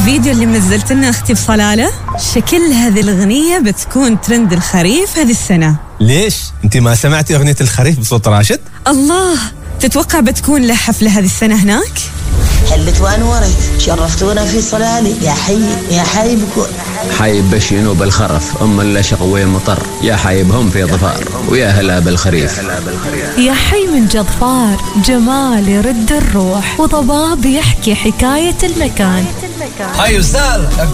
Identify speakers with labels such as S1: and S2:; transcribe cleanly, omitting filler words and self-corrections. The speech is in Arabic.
S1: الفيديو اللي منزلت لنا أختي بصلالة، شكل هذه الأغنية بتكون ترند الخريف هذه السنة.
S2: ليش؟ أنت ما سمعتي أغنية الخريف بصوت راشد؟
S1: الله، تتوقع بتكون له حفلة هذه السنة هناك؟
S3: حلت وانورت شرفتونا في صلالي، يا حي يا حي بكون
S4: حايب بشينو بالخرف، أم اللشق ومطر، يا حايبهم في ظفار، ويا هلا بالخريف.
S5: يا حي من جظفار، جمال يرد الروح، وضباب يحكي حكاية المكان.
S6: هاي وسهلا.